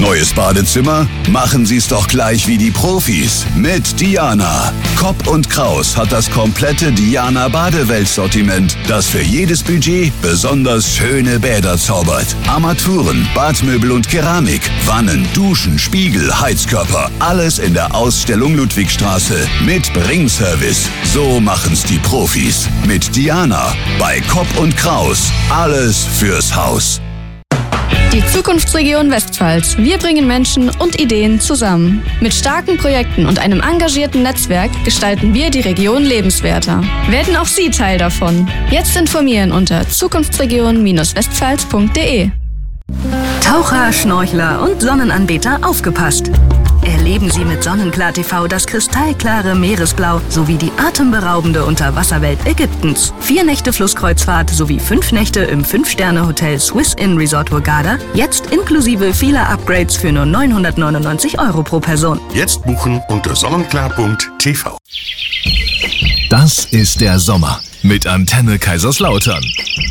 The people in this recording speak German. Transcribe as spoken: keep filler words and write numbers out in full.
Neues Badezimmer? Machen Sie's doch gleich wie die Profis mit Diana. Kopp und Kraus hat das komplette Diana Badewelt-Sortiment, das für jedes Budget besonders schöne Bäder zaubert. Armaturen, Badmöbel und Keramik, Wannen, Duschen, Spiegel, Heizkörper, alles in der Ausstellung Ludwigstraße mit Bringservice. So machen's die Profis. Mit Diana bei Kopp und Kraus. Alles fürs Haus. Die Zukunftsregion Westpfalz. Wir bringen Menschen und Ideen zusammen. Mit starken Projekten und einem engagierten Netzwerk gestalten wir die Region lebenswerter. Werden auch Sie Teil davon? Jetzt informieren unter zukunftsregion westpfalz punkt de. Taucher, Schnorchler und Sonnenanbeter, aufgepasst! Erleben Sie mit Sonnenklar T V das kristallklare Meeresblau sowie die atemberaubende Unterwasserwelt Ägyptens. Vier Nächte Flusskreuzfahrt sowie fünf Nächte im Fünf-Sterne-Hotel Swiss Inn Resort Hurghada. Jetzt inklusive vieler Upgrades für nur neunhundertneunundneunzig Euro pro Person. Jetzt buchen unter sonnenklar punkt t v. Das ist der Sommer mit Antenne Kaiserslautern.